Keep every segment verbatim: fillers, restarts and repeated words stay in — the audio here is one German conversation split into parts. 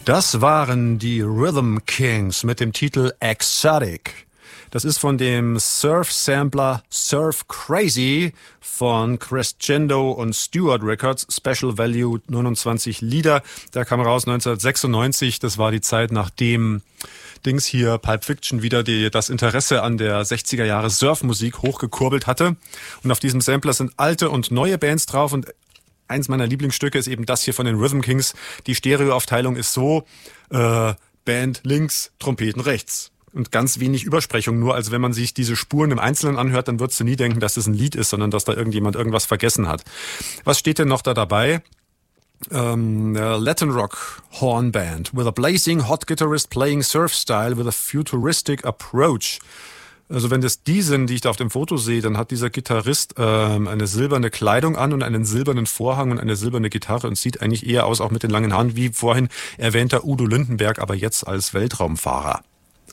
Das waren die Rhythm Kings mit dem Titel Exotic. Das ist von dem Surf-Sampler Surf Crazy von Crescendo und Stewart Records, Special Value neunundzwanzig Lieder. Der kam raus neunzehnhundertsechsundneunzig. Das war die Zeit, nachdem Dings hier, Pulp Fiction, wieder die, das Interesse an der sechziger Jahre Surfmusik hochgekurbelt hatte. Und auf diesem Sampler sind alte und neue Bands drauf. Und eins meiner Lieblingsstücke ist eben das hier von den Rhythm Kings. Die Stereoaufteilung ist so, äh, Band links, Trompeten rechts. Und ganz wenig Übersprechung, nur als wenn man sich diese Spuren im Einzelnen anhört, dann würdest du nie denken, dass das ein Lied ist, sondern dass da irgendjemand irgendwas vergessen hat. Was steht denn noch da dabei? Um, a Latin Rock Horn Band with a blazing hot guitarist playing surf style with a futuristic approach. Also wenn das die sind, die ich da auf dem Foto sehe, dann hat dieser Gitarrist ähm, eine silberne Kleidung an und einen silbernen Vorhang und eine silberne Gitarre und sieht eigentlich eher aus, auch mit den langen Haaren, wie vorhin erwähnter Udo Lindenberg, aber jetzt als Weltraumfahrer.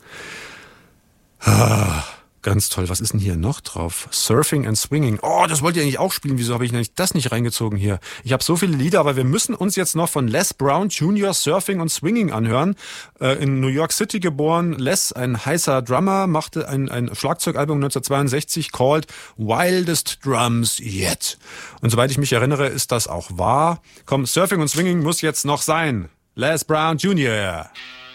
Ah, ganz toll. Was ist denn hier noch drauf? Surfing and Swinging. Oh, das wollt ihr eigentlich auch spielen. Wieso habe ich eigentlich das nicht reingezogen hier? Ich habe so viele Lieder, aber wir müssen uns jetzt noch von Les Brown Junior Surfing und Swinging anhören. Äh, in New York City geboren. Les, ein heißer Drummer, machte ein, ein Schlagzeugalbum neunzehnhundertzweiundsechzig called Wildest Drums Yet. Und soweit ich mich erinnere, ist das auch wahr. Komm, Surfing und Swinging muss jetzt noch sein. Les Brown Junior